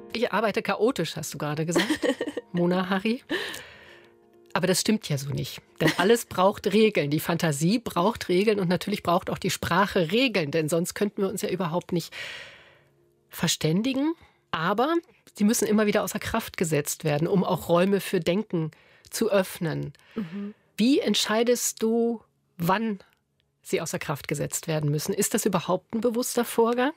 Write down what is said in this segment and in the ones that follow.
Ich arbeite chaotisch, hast du gerade gesagt, Mona Harry. Aber das stimmt ja so nicht. Denn alles braucht Regeln. Die Fantasie braucht Regeln und natürlich braucht auch die Sprache Regeln. Denn sonst könnten wir uns ja überhaupt nicht verständigen. Aber sie müssen immer wieder außer Kraft gesetzt werden, um auch Räume für Denken zu öffnen. Wie entscheidest du, wann sie außer Kraft gesetzt werden müssen? Ist das überhaupt ein bewusster Vorgang?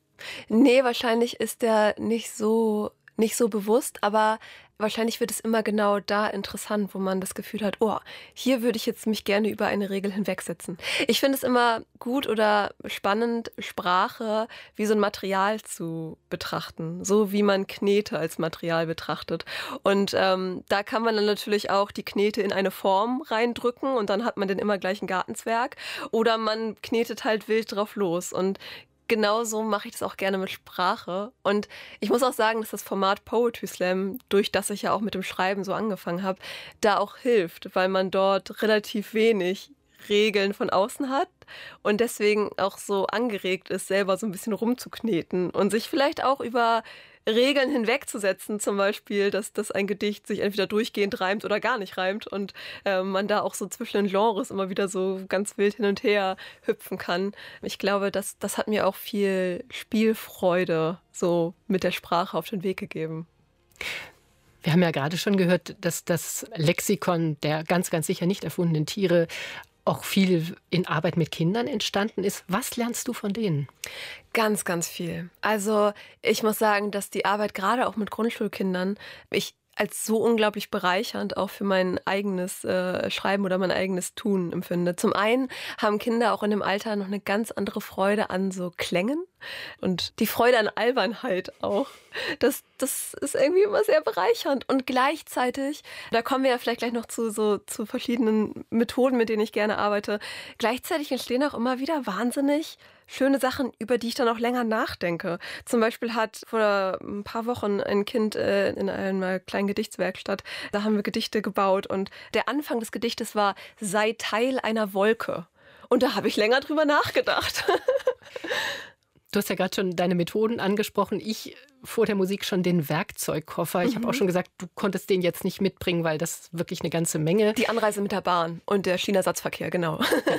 Nee, wahrscheinlich ist der nicht so bewusst, aber wahrscheinlich wird es immer genau da interessant, wo man das Gefühl hat, oh, hier würde ich jetzt mich gerne über eine Regel hinwegsetzen. Ich finde es immer gut oder spannend, Sprache wie so ein Material zu betrachten, so wie man Knete als Material betrachtet. Und da kann man dann natürlich auch die Knete in eine Form reindrücken und dann hat man den immer gleichen Gartenzwerg. Oder man knetet halt wild drauf los. Und genauso mache ich das auch gerne mit Sprache. Und ich muss auch sagen, dass das Format Poetry Slam, durch das ich ja auch mit dem Schreiben so angefangen habe, da auch hilft, weil man dort relativ wenig Regeln von außen hat und deswegen auch so angeregt ist, selber so ein bisschen rumzukneten und sich vielleicht auch über Regeln hinwegzusetzen, zum Beispiel, dass ein Gedicht sich entweder durchgehend reimt oder gar nicht reimt und man da auch so zwischen den Genres immer wieder so ganz wild hin und her hüpfen kann. Ich glaube, das hat mir auch viel Spielfreude so mit der Sprache auf den Weg gegeben. Wir haben ja gerade schon gehört, dass das Lexikon der ganz, ganz sicher nicht erfundenen Tiere auch viel in Arbeit mit Kindern entstanden ist. Was lernst du von denen? Ganz, ganz viel. Also ich muss sagen, dass die Arbeit gerade auch mit Grundschulkindern ich als so unglaublich bereichernd auch für mein eigenes Schreiben oder mein eigenes Tun empfinde. Zum einen haben Kinder auch in dem Alter noch eine ganz andere Freude an so Klängen und die Freude an Albernheit auch. Das ist irgendwie immer sehr bereichernd. Und gleichzeitig, da kommen wir ja vielleicht gleich noch zu verschiedenen Methoden, mit denen ich gerne arbeite, gleichzeitig entstehen auch immer wieder wahnsinnig schöne Sachen, über die ich dann auch länger nachdenke. Zum Beispiel hat vor ein paar Wochen ein Kind in einer kleinen Gedichtswerkstatt, da haben wir Gedichte gebaut und der Anfang des Gedichtes war, sei Teil einer Wolke. Und da habe ich länger drüber nachgedacht. Du hast ja gerade schon deine Methoden angesprochen. Ich vor der Musik schon den Werkzeugkoffer. Ich habe auch schon gesagt, du konntest den jetzt nicht mitbringen, weil das wirklich eine ganze Menge. Die Anreise mit der Bahn und der Schienenersatzverkehr, genau.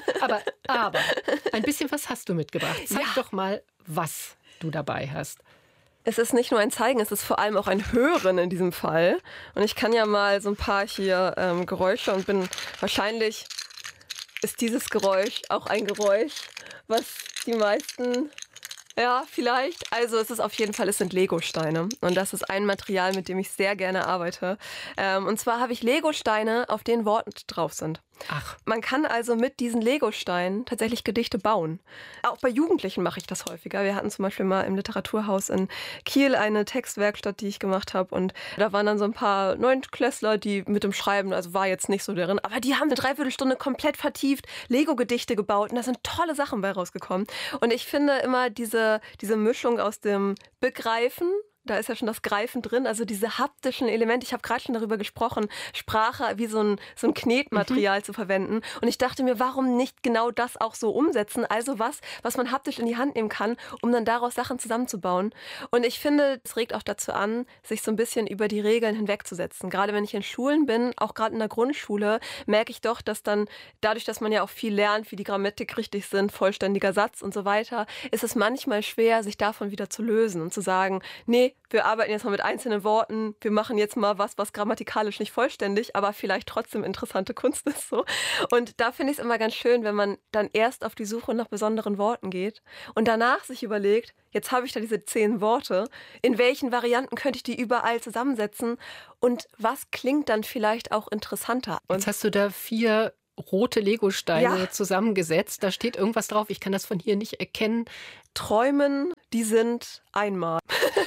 Aber ein bisschen was hast du mitgebracht. Zeig doch mal, was du dabei hast. Es ist nicht nur ein Zeigen, es ist vor allem auch ein Hören in diesem Fall. Und ich kann ja mal so ein paar hier Geräusche und wahrscheinlich ist dieses Geräusch auch ein Geräusch, was die meisten... Ja, vielleicht. Also es sind Legosteine. Und das ist ein Material, mit dem ich sehr gerne arbeite. Und zwar habe ich Legosteine, auf denen Worte drauf sind. Ach. Man kann also mit diesen Legosteinen tatsächlich Gedichte bauen. Auch bei Jugendlichen mache ich das häufiger. Wir hatten zum Beispiel mal im Literaturhaus in Kiel eine Textwerkstatt, die ich gemacht habe. Und da waren dann so ein paar Neuntklässler, die mit dem Schreiben, also war jetzt nicht so deren, aber die haben eine Dreiviertelstunde komplett vertieft Lego-Gedichte gebaut. Und da sind tolle Sachen bei rausgekommen. Und ich finde immer diese Mischung aus dem Begreifen, da ist ja schon das Greifen drin, also diese haptischen Elemente. Ich habe gerade schon darüber gesprochen, Sprache wie so ein Knetmaterial zu verwenden. Und ich dachte mir, warum nicht genau das auch so umsetzen? Also was man haptisch in die Hand nehmen kann, um dann daraus Sachen zusammenzubauen. Und ich finde, es regt auch dazu an, sich so ein bisschen über die Regeln hinwegzusetzen. Gerade wenn ich in Schulen bin, auch gerade in der Grundschule, merke ich doch, dass dann dadurch, dass man ja auch viel lernt, wie die Grammatik richtig sind, vollständiger Satz und so weiter, ist es manchmal schwer, sich davon wieder zu lösen und zu sagen, nee, wir arbeiten jetzt mal mit einzelnen Worten, wir machen jetzt mal was grammatikalisch nicht vollständig, aber vielleicht trotzdem interessante Kunst ist so. Und da finde ich es immer ganz schön, wenn man dann erst auf die Suche nach besonderen Worten geht und danach sich überlegt, jetzt habe ich da diese 10 Worte, in welchen Varianten könnte ich die überall zusammensetzen und was klingt dann vielleicht auch interessanter? Und jetzt hast du da 4 rote Legosteine zusammengesetzt. Da steht irgendwas drauf, ich kann das von hier nicht erkennen. Träumen, die sind einmal.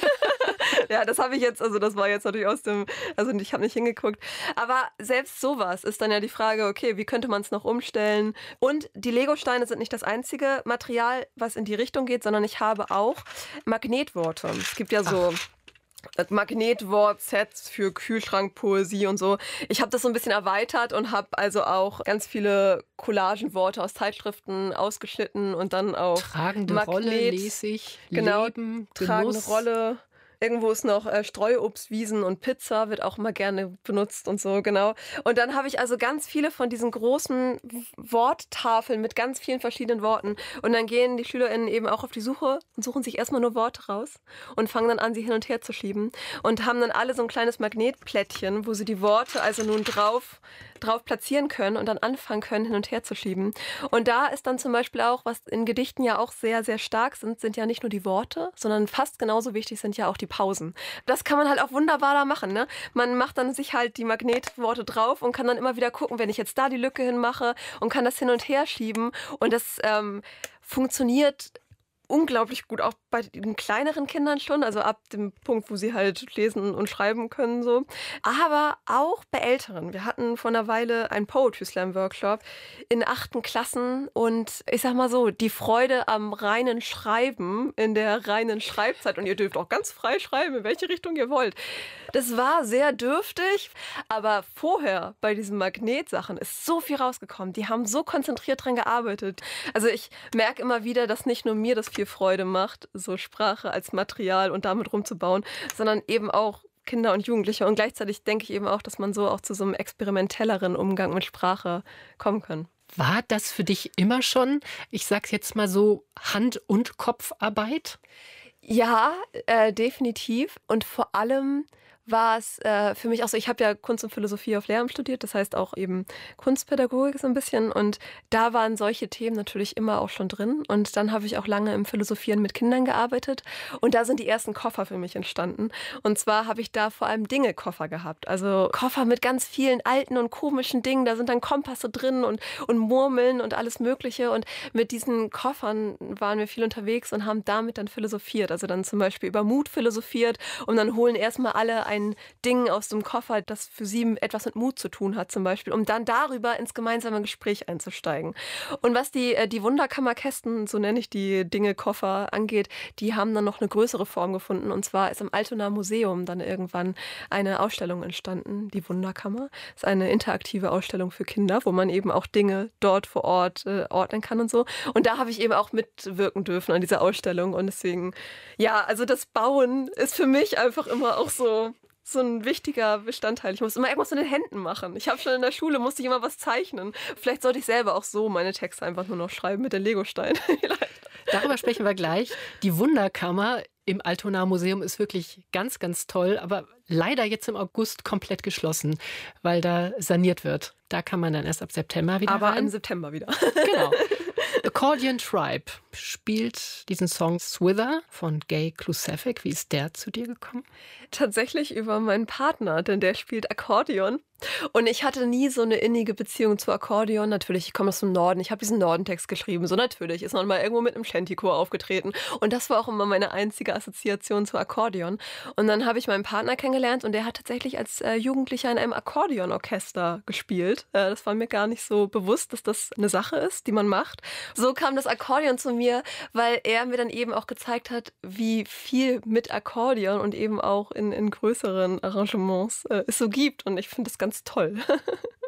Ja, das habe ich jetzt, also das war jetzt natürlich ich habe nicht hingeguckt. Aber selbst sowas ist dann ja die Frage, okay, wie könnte man es noch umstellen? Und die Legosteine sind nicht das einzige Material, was in die Richtung geht, sondern ich habe auch Magnetworte. Es gibt ja so Magnetwort-Sets für Kühlschrankpoesie und so. Ich habe das so ein bisschen erweitert und habe also auch ganz viele Collagenworte aus Zeitschriften ausgeschnitten und dann auch tragende Rolle lese ich, genau, Leben, tragende Genuss. Rolle, Irgendwo ist noch Streuobstwiesen und Pizza, wird auch immer gerne benutzt und so, genau. Und dann habe ich also ganz viele von diesen großen Worttafeln mit ganz vielen verschiedenen Worten. Und dann gehen die SchülerInnen eben auch auf die Suche und suchen sich erstmal nur Worte raus und fangen dann an, sie hin und her zu schieben. Und haben dann alle so ein kleines Magnetplättchen, wo sie die Worte also nun drauf platzieren können und dann anfangen können, hin und her zu schieben. Und da ist dann zum Beispiel auch, was in Gedichten ja auch sehr, sehr stark sind ja nicht nur die Worte, sondern fast genauso wichtig sind ja auch die Pausen. Das kann man halt auch wunderbar da machen, ne? Man macht dann sich halt die Magnetworte drauf und kann dann immer wieder gucken, wenn ich jetzt da die Lücke hinmache und kann das hin und her schieben. Und das funktioniert unglaublich gut, auch bei den kleineren Kindern schon, also ab dem Punkt, wo sie halt lesen und schreiben können, so. Aber auch bei Älteren. Wir hatten vor einer Weile einen Poetry Slam Workshop in 8. Klassen und ich sag mal so, die Freude am reinen Schreiben in der reinen Schreibzeit, und ihr dürft auch ganz frei schreiben, in welche Richtung ihr wollt. Das war sehr dürftig, aber vorher bei diesen Magnetsachen ist so viel rausgekommen. Die haben so konzentriert dran gearbeitet. Also ich merke immer wieder, dass nicht nur mir das viel Freude macht, so Sprache als Material und damit rumzubauen, sondern eben auch Kinder und Jugendliche. Und gleichzeitig denke ich eben auch, dass man so auch zu so einem experimentelleren Umgang mit Sprache kommen kann. War das für dich immer schon, ich sag's jetzt mal so, Hand- und Kopfarbeit? Ja, definitiv. Und vor allem war es für mich auch so, ich habe ja Kunst und Philosophie auf Lehramt studiert, das heißt auch eben Kunstpädagogik so ein bisschen. Und da waren solche Themen natürlich immer auch schon drin. Und dann habe ich auch lange im Philosophieren mit Kindern gearbeitet. Und da sind die ersten Koffer für mich entstanden. Und zwar habe ich da vor allem Dinge-Koffer gehabt. Also Koffer mit ganz vielen alten und komischen Dingen. Da sind dann Kompasse drin und Murmeln und alles Mögliche. Und mit diesen Koffern waren wir viel unterwegs und haben damit dann philosophiert. Also dann zum Beispiel über Mut philosophiert. Und dann holen erstmal alle ein Ding aus dem Koffer, das für sie etwas mit Mut zu tun hat zum Beispiel, um dann darüber ins gemeinsame Gespräch einzusteigen. Und was die Wunderkammerkästen, so nenne ich die Dinge-Koffer, angeht, die haben dann noch eine größere Form gefunden. Und zwar ist im Altonaer Museum dann irgendwann eine Ausstellung entstanden, die Wunderkammer. Das ist eine interaktive Ausstellung für Kinder, wo man eben auch Dinge dort vor Ort ordnen kann und so. Und da habe ich eben auch mitwirken dürfen an dieser Ausstellung. Und deswegen, ja, also das Bauen ist für mich einfach immer auch so ein wichtiger Bestandteil. Ich muss immer irgendwas mit den Händen machen. Ich habe schon in der Schule, musste ich immer was zeichnen. Vielleicht sollte ich selber auch so meine Texte einfach nur noch schreiben mit den Legosteinen. Darüber sprechen wir gleich. Die Wunderkammer im Altonaer Museum ist wirklich ganz, ganz toll, aber leider jetzt im August komplett geschlossen, weil da saniert wird. Da kann man dann erst ab September wieder Aber rein. im September wieder. Genau. Accordion Tribe spielt diesen Song Swither von Gay Klucevic. Wie ist der zu dir gekommen? Tatsächlich über meinen Partner, denn der spielt Akkordeon. Und ich hatte nie so eine innige Beziehung zu Akkordeon. Natürlich, ich komme aus dem Norden, ich habe diesen Nordentext geschrieben. So natürlich ist man mal irgendwo mit einem Shantychor aufgetreten. Und das war auch immer meine einzige Assoziation zu Akkordeon. Und dann habe ich meinen Partner kennengelernt und der hat tatsächlich als Jugendlicher in einem Akkordeonorchester gespielt. Das war mir gar nicht so bewusst, dass das eine Sache ist, die man macht. So kam das Akkordeon zu mir, weil er mir dann eben auch gezeigt hat, wie viel mit Akkordeon und eben auch in größeren Arrangements es so gibt. Und ich finde das ganz toll.